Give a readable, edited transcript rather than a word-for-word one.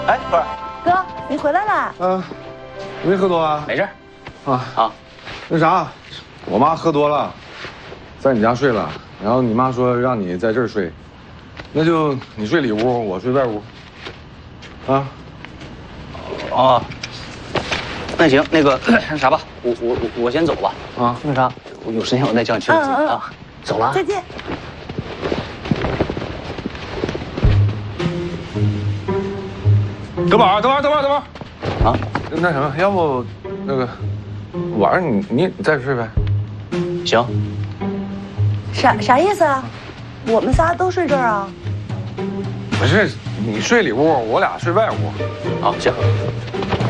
哎，不是， 哥，你回来了。 没喝多啊？ 没事。 啊好， 那啥，我妈喝多了，在你家睡了，然后你妈说让你在这儿睡，那就你睡里屋，我睡外屋。啊？ 哦，那行，那个啥吧，我先走吧。 啊， 那啥，我有时间我再叫你去啊。走了。 再见。 等会儿，等会儿，等会儿，等会儿。 啊， 那什么，要不那个晚上你在这睡呗？ 行。 啥意思啊？我们仨都睡这儿啊？ 不是，你睡里屋，我俩睡外屋。 好，行。